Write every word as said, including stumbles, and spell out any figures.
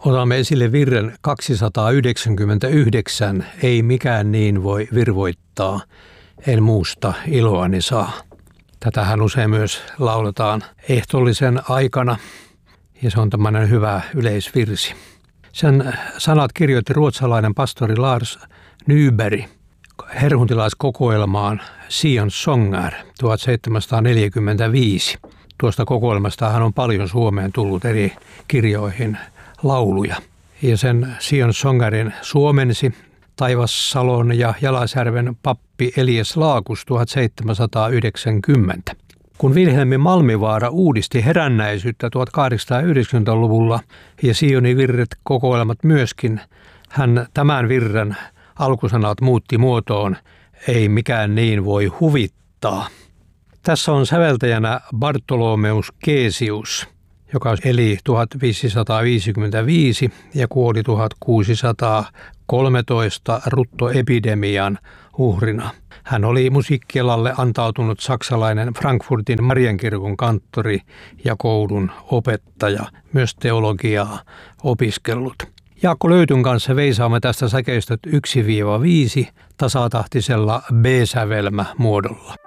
Otamme esille virren kaksisataayhdeksänkymmentäyhdeksän, ei mikään niin voi virvoittaa, en muusta iloani saa. Tätähän usein myös lauletaan ehtoollisen aikana ja se on tämmöinen hyvä yleisvirsi. Sen sanat kirjoitti ruotsalainen pastori Lars Nyberg herhuntilaiskokoelmaan Sions sånger tuhatseitsemänsataaneljäkymmentäviisi. Tuosta kokoelmasta on paljon Suomeen tullut eri kirjoihin lauluja. Ja sen Sions sångerin suomensi Taivassalon ja Jalasjärven pappi Elias Laakus tuhatseitsemänsataayhdeksänkymmentä. Kun Vilhelmi Malmivaara uudisti herännäisyyttä tuhatkahdeksansataayhdeksänkymmentäluvulla ja Sionin virret kokoelmat myöskin, hän tämän virren alkusanat muutti muotoon, ei mikään niin voi huvittaa. Tässä on säveltäjänä Bartholomeus Caesius, joka eli tuhatviisisataaviisikymmentäviisi ja kuoli tuhatkuusisataakolmetoista ruttoepidemian uhrina. Hän oli musiikkialalle antautunut saksalainen Frankfurtin Marienkirkon kanttori ja koulun opettaja, myös teologiaa opiskellut. Jaakko Löytyn kanssa veisaamme tästä säkeistöt yksi viisi tasatahtisella B-sävelmämuodolla.